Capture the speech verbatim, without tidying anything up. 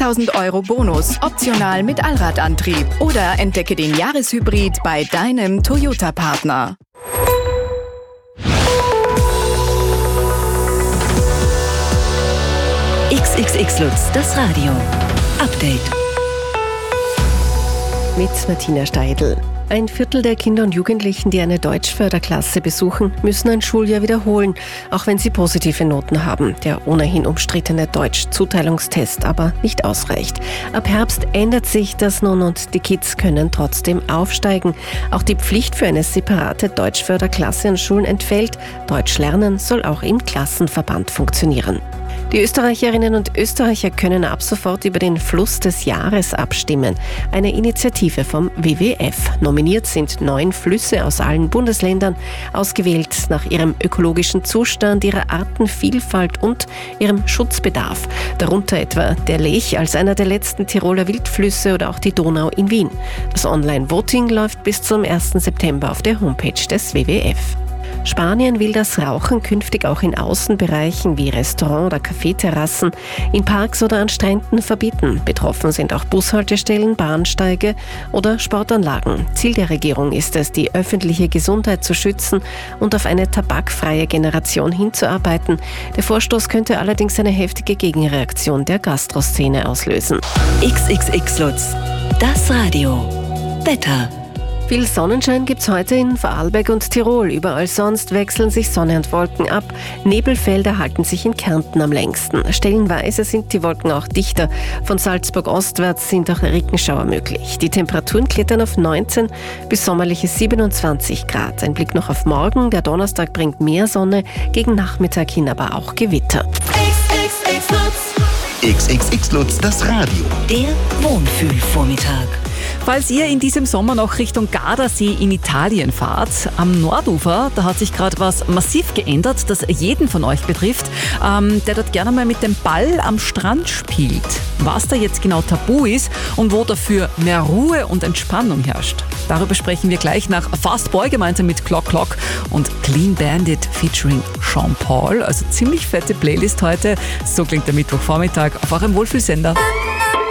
sechstausend Euro Bonus, optional mit Allradantrieb. Oder entdecke den Jahreshybrid bei deinem Toyota-Partner. X X X Lutz, das Radio. Update. Mit Martina Steidl. Ein Viertel der Kinder und Jugendlichen, die eine Deutschförderklasse besuchen, müssen ein Schuljahr wiederholen, auch wenn sie positive Noten haben. Der ohnehin umstrittene Deutsch-Zuteilungstest aber nicht ausreicht. Ab Herbst ändert sich das nun und die Kids können trotzdem aufsteigen. Auch die Pflicht für eine separate Deutschförderklasse an Schulen entfällt. Deutsch lernen soll auch im Klassenverband funktionieren. Die Österreicherinnen und Österreicher können ab sofort über den Fluss des Jahres abstimmen. Eine Initiative vom W W F. Nominiert sind neun Flüsse aus allen Bundesländern, ausgewählt nach ihrem ökologischen Zustand, ihrer Artenvielfalt und ihrem Schutzbedarf. Darunter etwa der Lech als einer der letzten Tiroler Wildflüsse oder auch die Donau in Wien. Das Online-Voting läuft bis zum ersten September auf der Homepage des W W F. Spanien will das Rauchen künftig auch in Außenbereichen wie Restaurant- oder Cafeterrassen, in Parks oder an Stränden verbieten. Betroffen sind auch Bushaltestellen, Bahnsteige oder Sportanlagen. Ziel der Regierung ist es, die öffentliche Gesundheit zu schützen und auf eine tabakfreie Generation hinzuarbeiten. Der Vorstoß könnte allerdings eine heftige Gegenreaktion der Gastroszene auslösen. X X X Lutz, das Radio. Wetter. Viel Sonnenschein gibt's heute in Vorarlberg und Tirol. Überall sonst wechseln sich Sonne und Wolken ab. Nebelfelder halten sich in Kärnten am längsten. Stellenweise sind die Wolken auch dichter. Von Salzburg ostwärts sind auch Regenschauer möglich. Die Temperaturen klettern auf neunzehn bis sommerliche siebenundzwanzig Grad. Ein Blick noch auf morgen. Der Donnerstag bringt mehr Sonne, gegen Nachmittag hin aber auch Gewitter. X X X Lutz, das Radio. Der Wohnfühlvormittag. Falls ihr in diesem Sommer noch Richtung Gardasee in Italien fahrt, am Nordufer, da hat sich gerade was massiv geändert, das jeden von euch betrifft, ähm, der dort gerne mal mit dem Ball am Strand spielt. Was da jetzt genau tabu ist und wo dafür mehr Ruhe und Entspannung herrscht. Darüber sprechen wir gleich nach Fast Boy gemeinsam mit Clock Clock und Clean Bandit featuring Sean Paul. Also ziemlich fette Playlist heute. So klingt der Mittwochvormittag auf eurem Wohlfühlsender.